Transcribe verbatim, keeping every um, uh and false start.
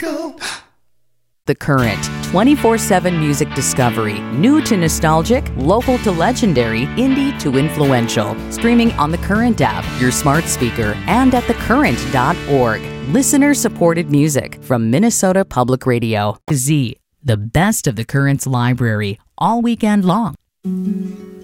go. The Current, twenty-four seven music discovery. New to nostalgic, local to legendary, indie to influential. Streaming on the Current app, your smart speaker, and at the current dot org. Listener-supported music from Minnesota Public Radio. Z, the best of the Current's library, all weekend long.